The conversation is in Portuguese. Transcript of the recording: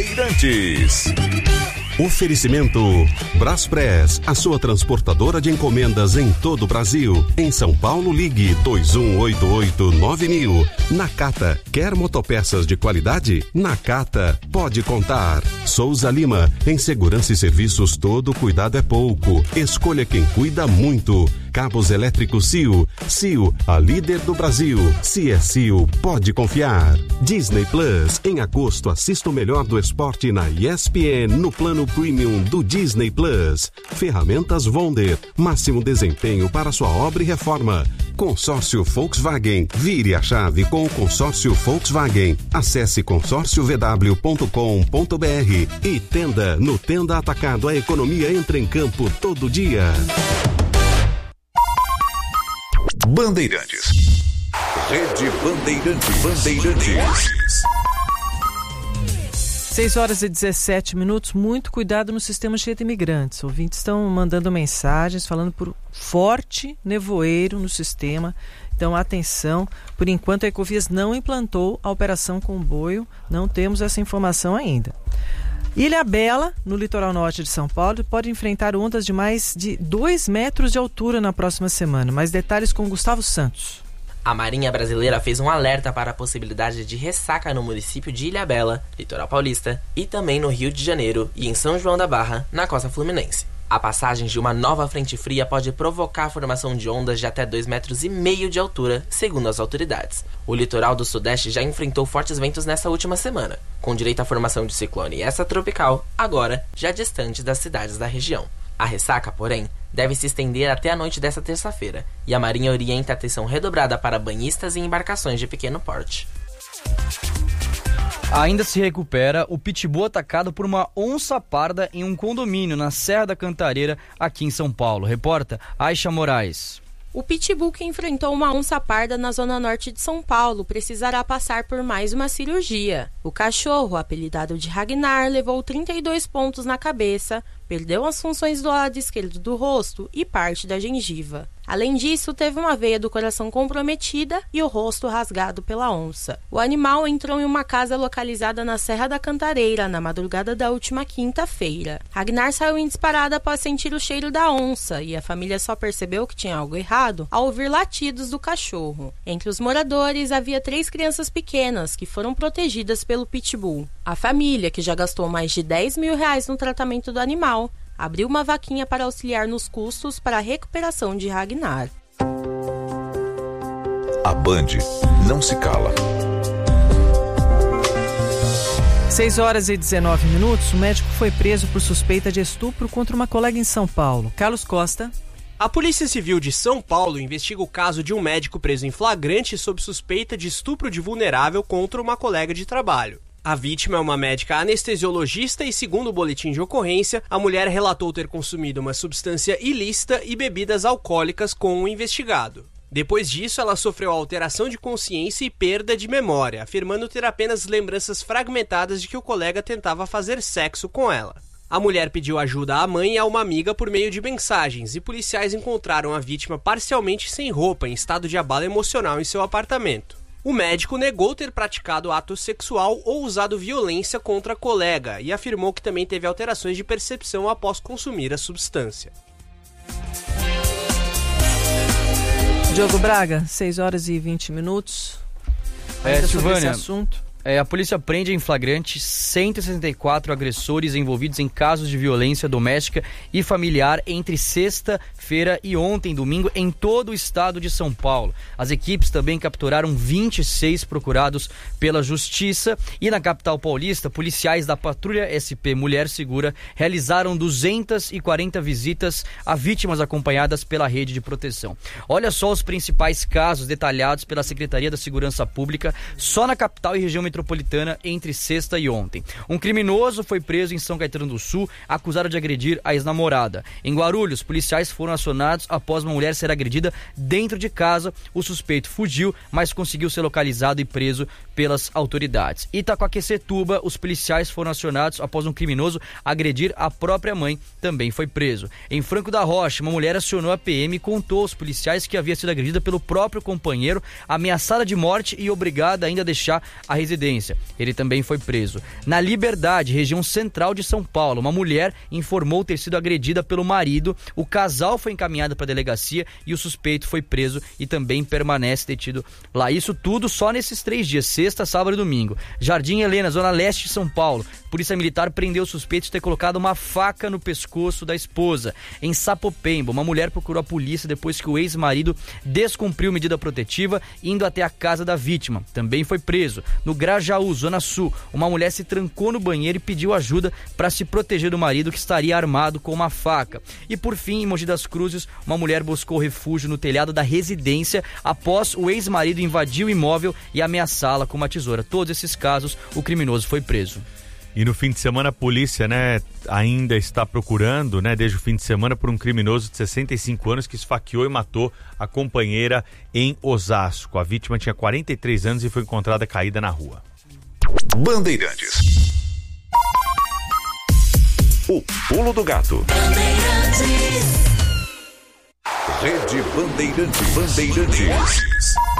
Bandeirantes. Oferecimento Braspress, a sua transportadora de encomendas em todo o Brasil. Em São Paulo, ligue 2188-9000. Nakata, quer motopeças de qualidade? Nakata, pode contar. Souza Lima, em segurança e serviços todo cuidado é pouco. Escolha quem cuida muito. Cabos elétricos CIO. CIO, a líder do Brasil. Se é CIO, pode confiar. Disney Plus, em agosto assista o melhor do esporte na ESPN no plano Premium do Disney Plus. Ferramentas Wonder, máximo desempenho para sua obra e reforma. Consórcio Volkswagen, vire a chave com o consórcio Volkswagen. Acesse consórciovw.com.br e Tenda, no Tenda Atacado a economia entra em campo todo dia. Bandeirantes. Rede Bandeirantes. 6h17. Muito cuidado no sistema cheio de imigrantes. Ouvintes estão mandando mensagens falando por forte nevoeiro no sistema. Então, atenção. Por enquanto, a Ecovias não implantou a operação comboio. Não temos essa informação ainda. Ilhabela, no litoral norte de São Paulo, pode enfrentar ondas de mais de 2 metros de altura na próxima semana. Mais detalhes com Gustavo Santos. A Marinha Brasileira fez um alerta para a possibilidade de ressaca no município de Ilhabela, litoral paulista, e também no Rio de Janeiro e em São João da Barra, na costa fluminense. A passagem de uma nova frente fria pode provocar a formação de ondas de até 2,5 metros de altura, segundo as autoridades. O litoral do Sudeste já enfrentou fortes ventos nessa última semana, com direito à formação de ciclone extratropical, agora já distante das cidades da região. A ressaca, porém, deve se estender até a noite desta terça-feira, e a Marinha orienta a atenção redobrada para banhistas e embarcações de pequeno porte. Ainda se recupera o pitbull atacado por uma onça parda em um condomínio na Serra da Cantareira, aqui em São Paulo. Reporta Aisha Moraes. O pitbull que enfrentou uma onça parda na zona norte de São Paulo precisará passar por mais uma cirurgia. O cachorro, apelidado de Ragnar, levou 32 pontos na cabeça, perdeu as funções do lado esquerdo do rosto e parte da gengiva. Além disso, teve uma veia do coração comprometida e o rosto rasgado pela onça. O animal entrou em uma casa localizada na Serra da Cantareira na madrugada da última quinta-feira. Ragnar saiu em disparada após sentir o cheiro da onça e a família só percebeu que tinha algo errado ao ouvir latidos do cachorro. Entre os moradores havia 3 crianças pequenas que foram protegidas pelo pitbull. A família, que já gastou mais de R$10 mil no tratamento do animal, abriu uma vaquinha para auxiliar nos custos para a recuperação de Ragnar. A Band não se cala. 6h19. O médico foi preso por suspeita de estupro contra uma colega em São Paulo. Carlos Costa. A Polícia Civil de São Paulo investiga o caso de um médico preso em flagrante sob suspeita de estupro de vulnerável contra uma colega de trabalho. A vítima é uma médica anestesiologista e, segundo o boletim de ocorrência, a mulher relatou ter consumido uma substância ilícita e bebidas alcoólicas com o investigado. Depois disso, ela sofreu alteração de consciência e perda de memória, afirmando ter apenas lembranças fragmentadas de que o colega tentava fazer sexo com ela. A mulher pediu ajuda à mãe e a uma amiga por meio de mensagens, e policiais encontraram a vítima parcialmente sem roupa, em estado de abalo emocional em seu apartamento. O médico negou ter praticado ato sexual ou usado violência contra a colega e afirmou que também teve alterações de percepção após consumir a substância. Diogo Braga, 6h20. Ainda sobre esse assunto. A polícia prende em flagrante 164 agressores envolvidos em casos de violência doméstica e familiar entre sexta-feira e ontem, domingo, em todo o estado de São Paulo. As equipes também capturaram 26 procurados pela Justiça e na capital paulista, policiais da Patrulha SP Mulher Segura realizaram 240 visitas a vítimas acompanhadas pela rede de proteção. Olha só os principais casos detalhados pela Secretaria da Segurança Pública só na capital e região metropolitana entre sexta e ontem. Um criminoso foi preso em São Caetano do Sul, acusado de agredir a ex-namorada. Em Guarulhos, policiais foram acionados após uma mulher ser agredida dentro de casa. O suspeito fugiu, mas conseguiu ser localizado e preso pelas autoridades. Itaquaquecetuba, os policiais foram acionados após um criminoso agredir a própria mãe, também foi preso. Em Franco da Rocha, uma mulher acionou a PM e contou aos policiais que havia sido agredida pelo próprio companheiro, ameaçada de morte e obrigada ainda a deixar a residência. Ele também foi preso. Na Liberdade, região central de São Paulo, uma mulher informou ter sido agredida pelo marido. O casal foi encaminhado para a delegacia e o suspeito foi preso e também permanece detido lá. Isso tudo só nesses 3 dias, sexta, sábado e domingo. Jardim Helena, zona leste de São Paulo. Polícia Militar prendeu o suspeito de ter colocado uma faca no pescoço da esposa. Em Sapopemba, uma mulher procurou a polícia depois que o ex-marido descumpriu medida protetiva, indo até a casa da vítima. Também foi preso. No Grajaú, zona sul, uma mulher se trancou no banheiro e pediu ajuda para se proteger do marido, que estaria armado com uma faca. E por fim, em Mogi das Cruzes, uma mulher buscou refúgio no telhado da residência após o ex-marido invadir o imóvel e ameaçá-la com uma tesoura. Todos esses casos, o criminoso foi preso. E no fim de semana a polícia, ainda está procurando, desde o fim de semana, por um criminoso de 65 anos que esfaqueou e matou a companheira em Osasco. A vítima tinha 43 anos e foi encontrada caída na rua. Bandeirantes. O pulo do gato. Rede Bandeirantes.